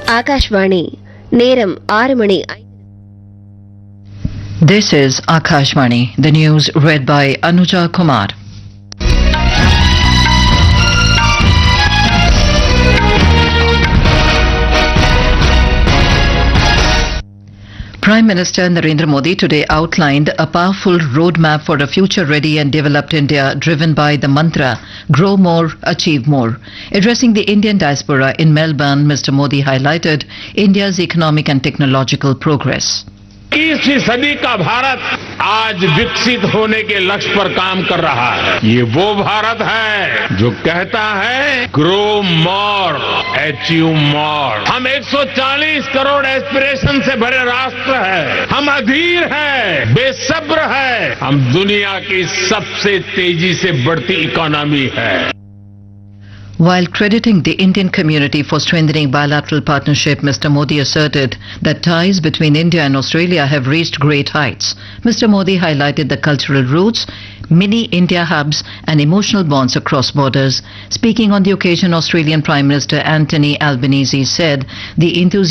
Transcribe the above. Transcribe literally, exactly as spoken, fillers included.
ஆகாஷ்வாணி நேரம் ஆறு மணி. This is Akashvani, the news read by Anuja Kumar. Prime Minister Narendra Modi today outlined a powerful roadmap for a future-ready and developed India driven by the mantra, grow more, achieve more. Addressing the Indian diaspora in Melbourne, Mister Modi highlighted India's economic and technological progress. इक्कीसवीं सदी का भारत आज विकसित होने के लक्ष्य पर काम कर रहा है. ये वो भारत है जो कहता है ग्रो मोर, अचीव मोर. हम एक सौ चालीस करोड़ एस्पिरेशन से भरे राष्ट्र है. हम अधीर है, बेसब्र है. हम दुनिया की सबसे तेजी से बढ़ती इकोनॉमी है. While crediting the Indian community for strengthening bilateral partnership, Mister Modi asserted that ties between India and Australia have reached great heights. Mister Modi highlighted the cultural roots, mini India hubs and emotional bonds across borders. Speaking on the occasion, Australian Prime Minister Anthony Albanese said the enthusiasm